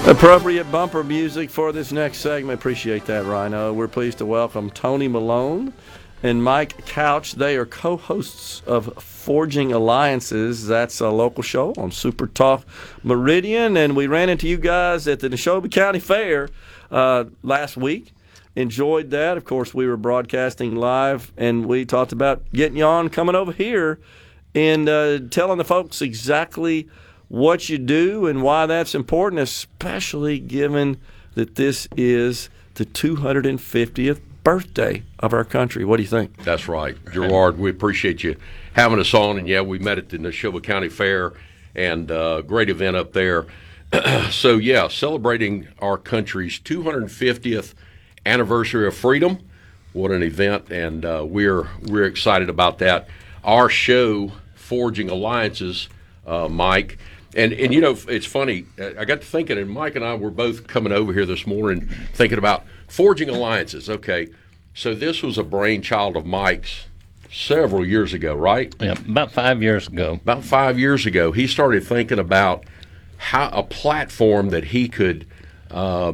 Appropriate bumper music for this next segment. Appreciate that, Rhino. We're pleased to welcome Tony Malone and Mike Couch. They are co-hosts of Forging Alliances. That's a local show on Super Talk Meridian, and we ran into you guys at the Neshoba County Fair last week. Enjoyed that. Of course, we were broadcasting live, and we talked about getting you on, coming over here, and telling the folks exactly what you do and why that's important, especially given that this is the 250th birthday of our country. What do you think? That's right. Gerard, we appreciate you having us on. And, yeah, we met at the Neshoba County Fair, and great event up there. So, yeah, celebrating our country's 250th anniversary of freedom. What an event, and we're excited about that. Our show, Forging Alliances, Mike, and you know, it's funny, I got to thinking, and Mike and I were both coming over here this morning thinking about Forging Alliances. Okay, so this was a brainchild of Mike's several years ago, right? Yeah, about 5 years ago. About 5 years ago, he started thinking about how a platform that he could go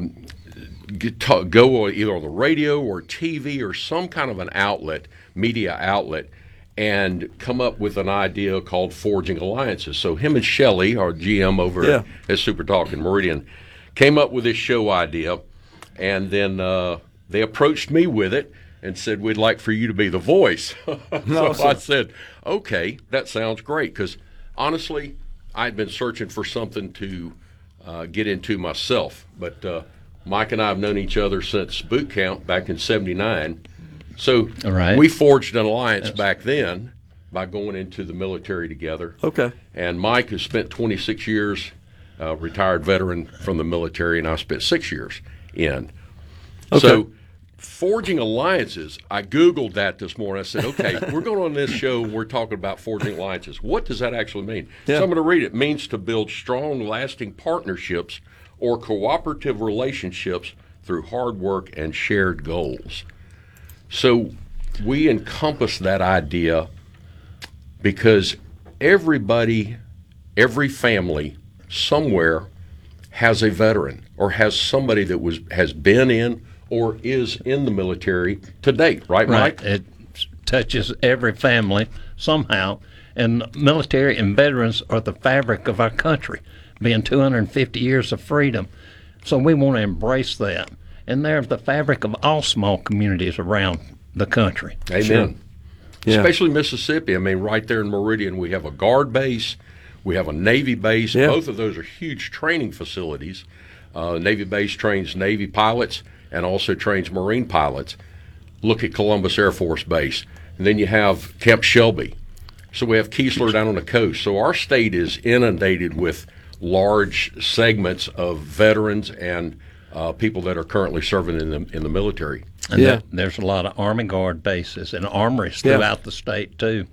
either on the radio or TV or some kind of an outlet, media outlet, and come up with an idea called Forging Alliances. So him and Shelley, our GM over at Super Talk in Meridian, came up with this show idea, and then they approached me with it and said, we'd like for you to be the voice. So I said, okay, that sounds great, because honestly, I'd been searching for something to get into myself. But Mike and I have known each other since boot camp back in '79. So we forged an alliance back then by going into the military together. Okay. And Mike has spent 26 years, retired veteran from the military, and I spent 6 years in. Okay. So Forging Alliances, I Googled that this morning. I said, okay, we're going on this show, and we're talking about Forging Alliances. What does that actually mean? Yeah. So I'm going to read it. It means to build strong, lasting partnerships or cooperative relationships through hard work and shared goals. So we encompass that idea because everybody, every family somewhere has a veteran or has somebody that has been in or is in the military to date, right, Mike? It touches every family somehow, and military and veterans are the fabric of our country, being 250 years of freedom. So we want to embrace that. And they're the fabric of all small communities around the country. Amen. Sure. Yeah. Especially Mississippi. I mean, right there in Meridian, we have a Guard base, we have a Navy base. Yeah. Both of those are huge training facilities. Navy base trains Navy pilots and also trains Marine pilots. Look at Columbus Air Force Base. And then you have Camp Shelby. So we have Keesler down on the coast. So our state is inundated with large segments of veterans and people that are currently serving in the military. And there's a lot of Army Guard bases and armories throughout the state, too.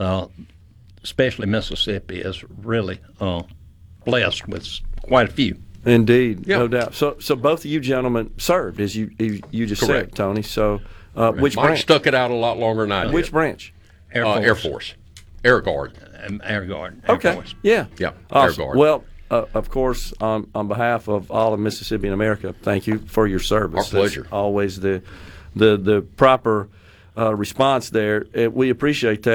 Especially Mississippi is really blessed with quite a few. Indeed, no doubt. So both of you gentlemen served, as you just said, Tony. So which Mike branch? Stuck it out a lot longer than I did. Which branch? Air Force. Air Guard. Air Guard. Okay. Force. Yeah. Air Awesome. Guard. Well, of course, on behalf of all of Mississippi and America, thank you for your service. Our pleasure. That's always the proper response there. We appreciate that.